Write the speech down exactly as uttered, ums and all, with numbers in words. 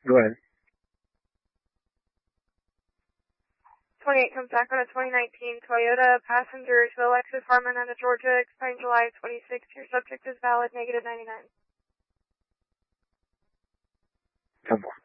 Go ahead. twenty-eight comes back on a twenty nineteen Toyota passenger to Alexis Harmon out of Georgia, expiring July twenty-sixth. Your subject is valid, negative ninety-nine. Come on.